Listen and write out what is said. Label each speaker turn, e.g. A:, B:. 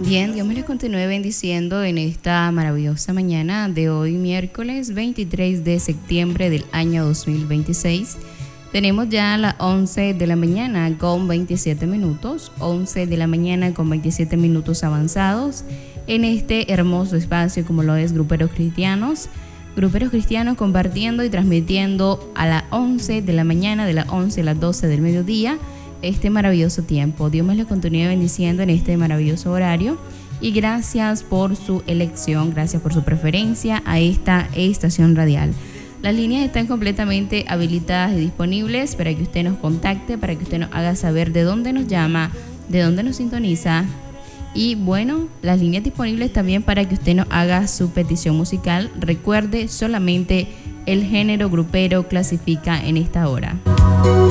A: Bien, Dios me les continúe bendiciendo en esta maravillosa mañana de hoy, miércoles 23 de septiembre del año 2026. Tenemos ya las 11 de la mañana con 27 minutos, 11 de la mañana con 27 minutos avanzados en este hermoso espacio como lo es Gruperos Cristianos. Gruperos Cristianos compartiendo y transmitiendo a las 11 de la mañana, de las 11 a las 12 del mediodía, este maravilloso tiempo. Dios me les continúe bendiciendo en este maravilloso horario y gracias por su elección, gracias por su preferencia a esta estación radial. Las líneas están completamente habilitadas y disponibles para que usted nos contacte, para que usted nos haga saber de dónde nos llama, de dónde nos sintoniza. Y bueno, las líneas disponibles también para que usted nos haga su petición musical. Recuerde, solamente el género grupero clasifica en esta hora.